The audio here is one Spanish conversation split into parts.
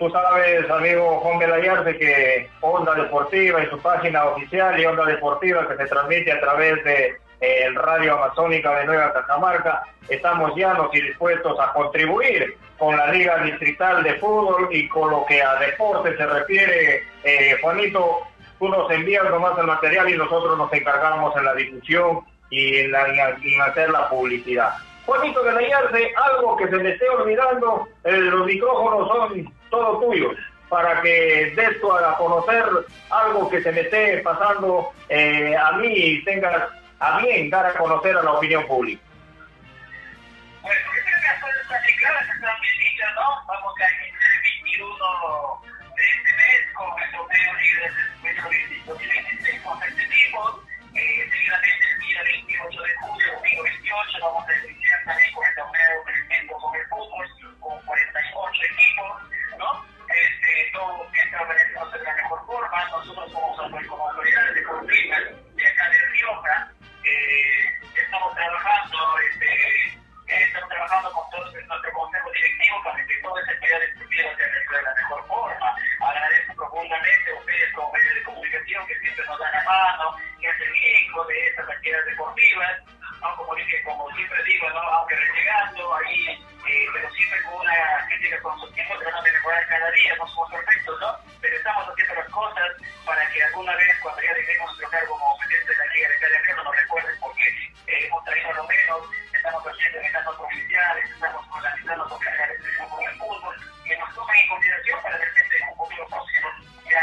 Tú sabes, amigo Juan Belayarse, que Onda Deportiva y su página oficial y Onda Deportiva que se transmite a través de el Radio Amazónica de Nueva Cajamarca, estamos llanos y dispuestos a contribuir con la Liga Distrital de Fútbol y con lo que a deporte se refiere. Juanito, tú nos envías nomás el material y nosotros nos encargamos en la difusión y en hacer la publicidad. Juanito Belayarse, algo que se me esté olvidando, los micrófonos son todos tuyos, para que des tú a conocer algo que se me esté pasando a mí y tengas a bien dar a conocer a la opinión pública. Bueno, yo creo que hasta las claras están bien, ¿no? Vamos a iniciar el 21 de este mes con el torneo libre del 2026 consecutivos. Seguidamente el día 28 de julio, domingo 28, vamos a iniciar también con el torneo presente con el fútbol, con 48 equipos, ¿no? Todo está organizándose de la mejor forma. Nosotros como autoridades deportivas de acá de Rioja, estamos trabajando con todo nuestro consejo directivo para que toda esta actividad deportiva se realice de la mejor forma. Agradezco profundamente a ustedes como medios de comunicación que siempre nos dan la mano, que hacen eco de estas actividades deportivas, ¿no? Como siempre digo, ¿no? Aunque renegando ahí, pero siempre con una crítica constructiva, tratando de mejorar cada día, no somos perfectos, ¿no? Pero estamos haciendo las cosas para que alguna vez, cuando ya dejemos nuestro cargo como presidente de la Liga de Cada nos recuerden, porque hemos traído lo menos, estamos haciendo etapas oficiales, estamos organizando sociedades con el fútbol, que nos tomen en consideración para de repente en un futuro próximo ya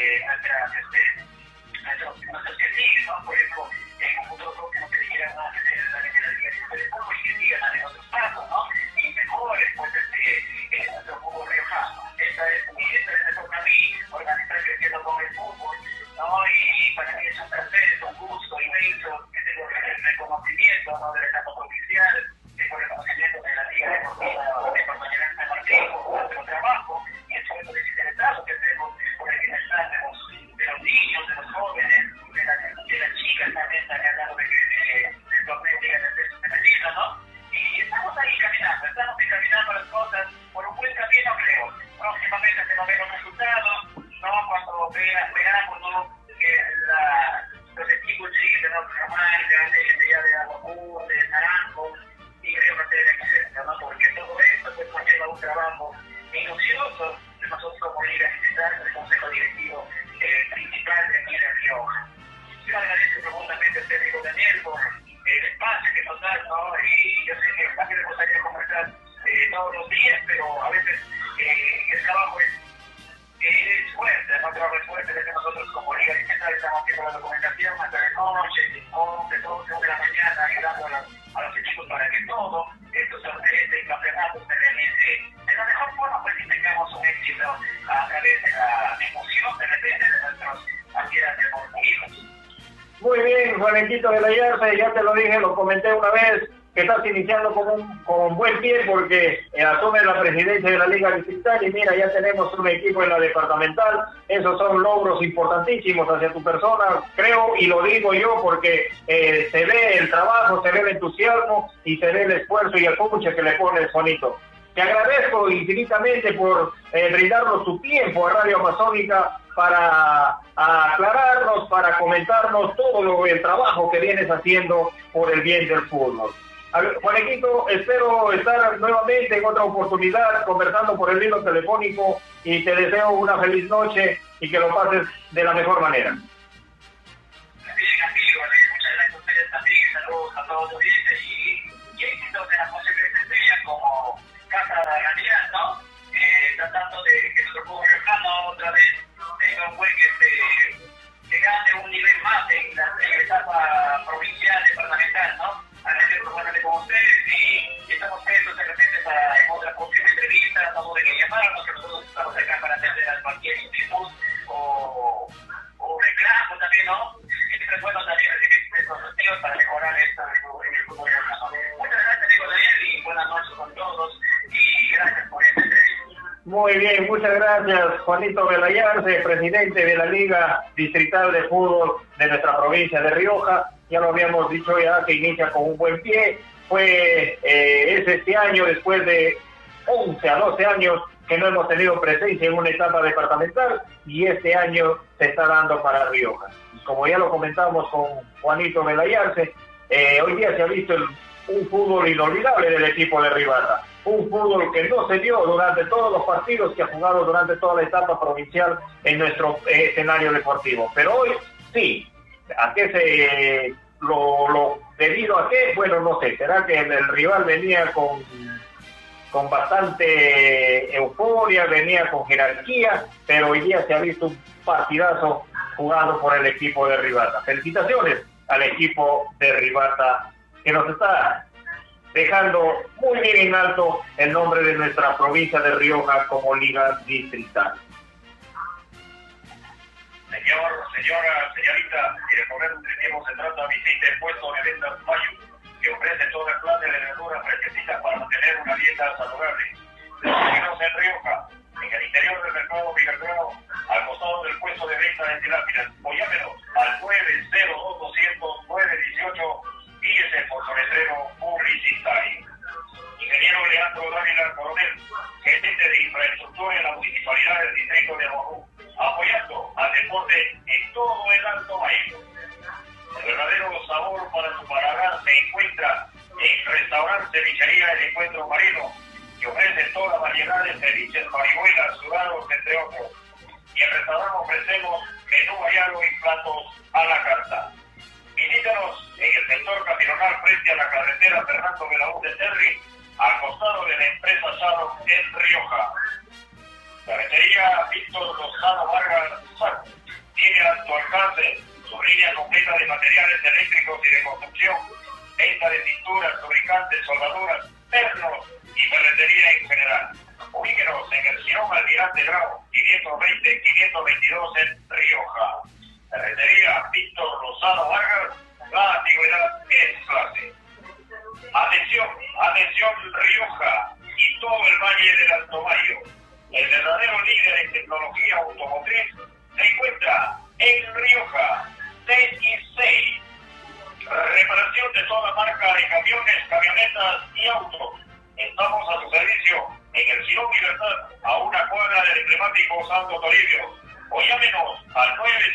nuestros servicios, ¿no? Por ejemplo, en un futuro próximo que dijeran la Liga de Fútbol y que sigan en otros pasos, ¿no? Y mejores, pues, nuestro fútbol riojano. Esa es para mí, organizar creciendo con el fútbol, ¿no? Y para mí es un placer, es un gusto inmenso que tengo el reconocimiento, ¿no? De la etapa oficial, tengo el reconocimiento de la Liga Deportiva de Compañera San Martín por nuestro trabajo y el sueldo desinteresado que hacemos por el bienestar de los niños, de los jóvenes, de las chicas también, hablando del torneo Liga de la Liga, ¿no? Y estamos ahí caminando, estamos encaminando las cosas por un buen camino, creo. Próximamente se nos ven los resultados, ¿no? Cuando veamos, ¿no? Que los equipos siguen de Cajamarca, de Aguacú, de Naranjo, y creo que va a ser excelente, ¿no? Porque todo esto pues conlleva un trabajo minucioso de nosotros como Liga Distrital, del Consejo Directivo principal de aquí de Rioja. Yo agradezco profundamente a usted, amigo Daniel, por el espacio que nos da, ¿no? Y yo sé que también le gustaría conversar todos los días, pero a veces el trabajo es fuerte, el trabajo es fuerte, desde nosotros como Liga Distrital estamos haciendo la documentación hasta la noche, de 12 de la mañana, ayudando a los equipos para que todo este campeonato se realice de la mejor forma, pues, y tengamos un éxito a través de la emoción de repente de nuestras actividades deportivas. Muy bien, Juanito Belayarse, ya te lo dije, lo comenté una vez, que estás iniciando con buen pie porque asume la presidencia de la Liga Distrital y mira, ya tenemos un equipo en la departamental. Esos son logros importantísimos hacia tu persona, creo, y lo digo yo porque se ve el trabajo, se ve el entusiasmo y se ve el esfuerzo y el puche que le pones, Juanito. Te agradezco infinitamente por brindarnos tu tiempo a Radio Amazónica para aclararnos, para comentarnos todo el trabajo que vienes haciendo por el bien del fútbol. A ver, Juanito, espero estar nuevamente en otra oportunidad conversando por el hilo telefónico y te deseo una feliz noche y que lo pases de la mejor manera. Bien, amigo, muchas gracias a ustedes también, saludos a todos los oyentes y éxitos en la posible estrella como Casa de la Realidad, ¿no? Tratando de que nuestro fútbol riojano otra vez tenga un buen que gane un nivel más en la etapa provincial, departamental, ¿no? Agradecer profundamente con ustedes y estamos prestos de repente para otra posible entrevista, no duden en llamarnos, que nosotros estamos acá para atender a cualquier inquietud o reclamo también, ¿no? Siempre es bueno también recibir estos motivos para mejorar esto en el fútbol riojano. Muchas gracias, amigo Daniel, y buenas noches con todos y gracias por esta entrevista. Muy bien, muchas gracias, Juanito Belayarse, presidente de la Liga Distrital de Fútbol de nuestra provincia de Rioja. Ya lo habíamos dicho ya que inicia con un buen pie. Es este año, después de 11 a 12 años que no hemos tenido presencia en una etapa departamental y este año se está dando para Rioja. Como ya lo comentamos con Juanito Velayarse, hoy día se ha visto un fútbol inolvidable del equipo de Rivata. Un fútbol que no se dio durante todos los partidos que ha jugado durante toda la etapa provincial en nuestro escenario deportivo. Pero hoy sí, ¿a qué debido a qué? Bueno, no sé, será que el rival venía con bastante euforia, venía con jerarquía, pero hoy día se ha visto un partidazo jugado por el equipo de Rivata. Felicitaciones al equipo de Rivata que nos está dejando muy bien en alto el nombre de nuestra provincia de Rioja como liga distrital. Señorita, el programa tenemos se trata visita el puesto de ventas Mayo, que ofrece toda clase de verduras fresquecitas para mantener una dieta saludable. Estamos en Rioja, en el interior del mercado Villagrano, al costado del puesto de venta de tilápidas, o llámenos al 902-200-918, guíese por su letrero publicitario. Ingeniero Leandro Dávila Coronel, gerente de infraestructura en la municipalidad del distrito de Aguajú, apoyando al deporte en todo el Alto Maíz. El verdadero sabor para su paladar se encuentra en Restaurante Cevichería El Encuentro Marino, que ofrece toda variedad de ceviches, parihuelas, sudados, entre otros. Y en el restaurante ofrecemos menú variado y platos a la carta. Visítanos en el sector capilonal frente a la carretera Fernando Belaúnde de Terry, al costado de la empresa Shadow en Rioja. Carretería Víctor Lozano Vargas tiene a tu alcance su línea completa de materiales eléctricos y de construcción, venta de pinturas, lubricantes, soldaduras, pernos y ferretería en general. Ubíquenos en el Girón Almirante Grau, 520-522 en Rioja. Carretería Víctor Lozano Vargas, la antigüedad es clase. Atención Rioja y todo el Valle del Alto Mayo. El verdadero líder en tecnología automotriz se encuentra en Rioja, 6 reparación de toda marca de camiones, camionetas y autos. Estamos a su servicio en el Girón Libertad, a una cuadra del emblemático Santo Toribio. O llámenos al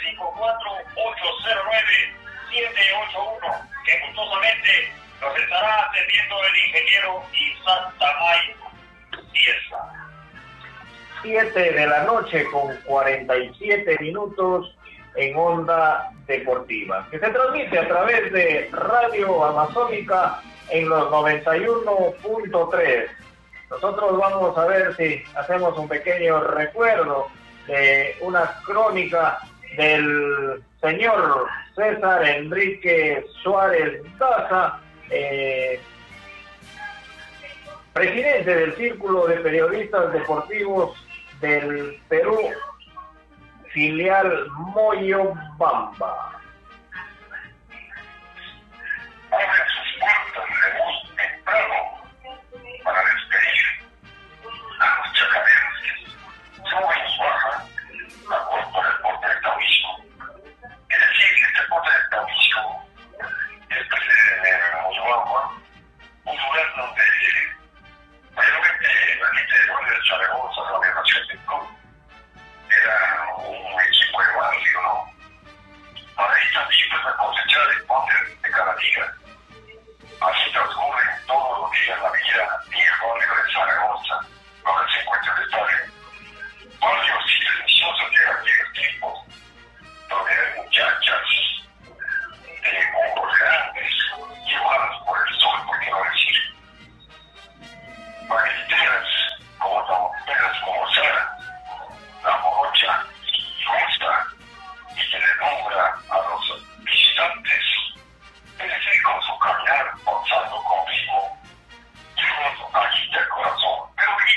954-809-781, que gustosamente nos estará atendiendo el ingeniero Isaac Tamay Ciesa. 7 de la noche con 47 minutos en Onda Deportiva, que se transmite a través de Radio Amazónica en los 91.3. Nosotros vamos a ver si hacemos un pequeño recuerdo de una crónica del señor César Enrique Suárez Daza, presidente del Círculo de Periodistas Deportivos del Perú, filial Moyobamba. Abren sus puertas de muy temprano para despedir a los chacareros que suben y bajan la puerta del deporte del taoísmo. Es decir, que este deporte del taoísmo es de Moyobamba, un lugar donde mayormente la gente de Bolívar de Zaragoza, la Nación del Club, era un equipo de barrio, ¿no? Para ahí también pues a cosechar el poder de cada día. Así transcurre todos los días la vida en el barrio de Zaragoza, donde se encuentra el estadio. Barrio silencioso de aquellos tiempos, donde hay muchachas de ojos grandes, llevadas por el sol, por qué no decir. Magneteras como tonteras como Sara, la morocha y gusta, y que le nombra a los visitantes, es decir, con su caminar, posando conmigo, y uno agita el corazón, pero que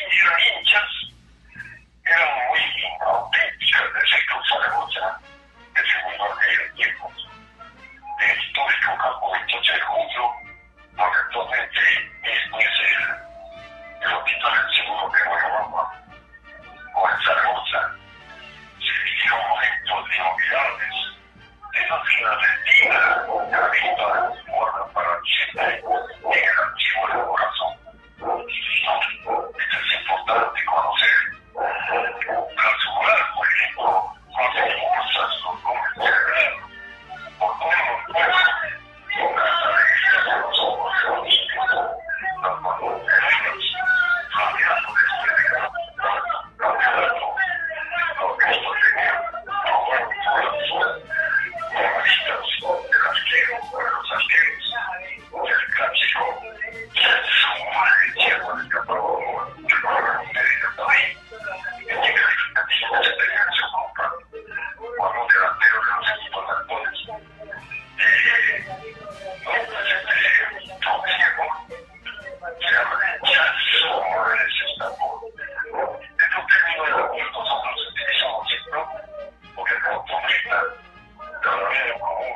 de conocer, transformar, por ejemplo, cosas con comercial, por cómo una alegría de los ojos de los niños, los niños, rodeando de esperanza, rodeando los gestos de amor, de las que los arqueros, del clásico, su madre, cierto, de capaz, cuando un delantero de los equipos actuales se habla de chance o morales Estambul. Estos términos de nosotros los utilizamos siempre porque como comenta de manera común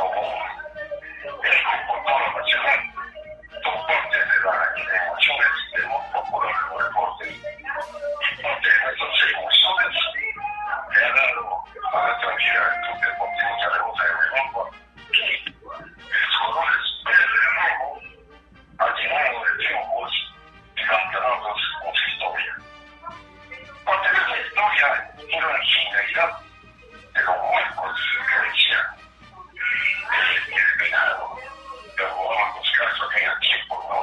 el comportamiento nacional son parte de las emociones del mundo popular de los deportes y parte de nuestras emociones que ha dado a nuestra vida el Club Deportivo Zaragoza de Remolco y los colores verde y rojo han llenado de triunfos y campeonatos con su historia. Parte de la historia y la ingenuidad de los marcos que decían el penado, que jugaban los casos en el tiempo, ¿no?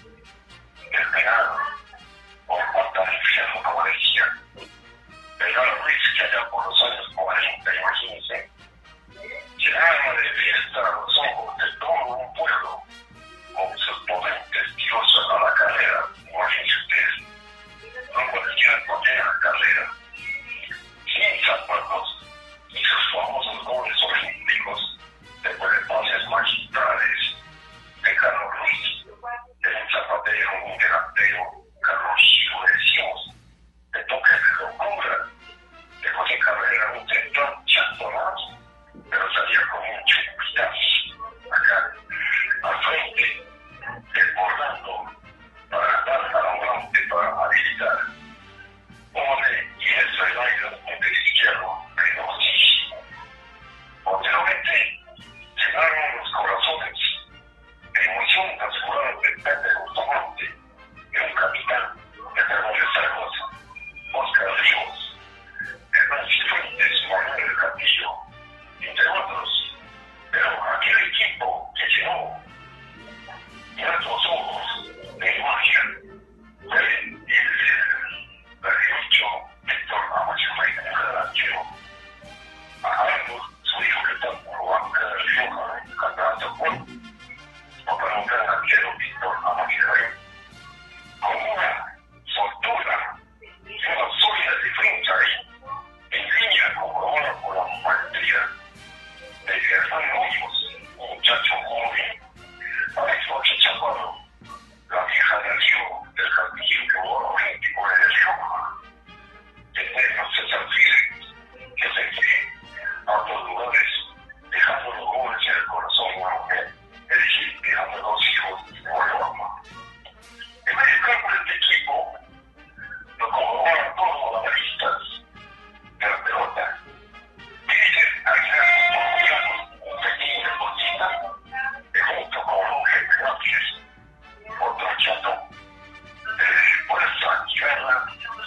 El penado, o cuánta infierno como decían. Pero Ruiz, que allá por los años 40, imagínense, llenaba de fiesta a los ojos de todo un pueblo con sus potentes tiros a la carrera, imagínense ustedes, no cualquiera podía la carrera, sin zapatos y sus famosos goles olímpicos después de pases magistrales de Carlos Ruiz, el zapatero, un delantero, Carlos Chico, decimos, de toques de locura, de José Carrera, un central chato más, pero salía con un chupitas acá al frente, desbordando para dar al volante para habilitar. Hombre, y eso el aire del izquierdo, peligrosísimo. Posteriormente, llegaron los corazones, emoción transformada del Pepe Bustamante, y un capitán de Termómetro de Zaragoza, Oscar Ríos, Hernán Cifuentes, Manuel del Castillo, entre otros. Pero aquel equipo que llenó nuestros ojos de magia fue el derecho Víctor Amacio Reina, el delantero. Acabando su hijo que está por banca de Rioja, en el campeonato Juan, o para un gran arquero Víctor Amacio Reina, con una soltura y una sólida defensa ahí, en línea comprobada por la maestría de Hernán Hoyos, un muchacho joven, Alexo Chichaparro, la vieja del Río, del Castillo que jugó olímpico en el Rioja, el negro César Fírez, que se fue a otros lugares, dejando los jóvenes en el corazón de una mujer, es decir, dejando dos hijos y una mamá. En medio campo de este equipo, lo conformaban todos los analistas de la pelota. Dicen Aguilar, un pequeño deportista, que junto con Jorge Vázquez, otro chato, por esa guerra,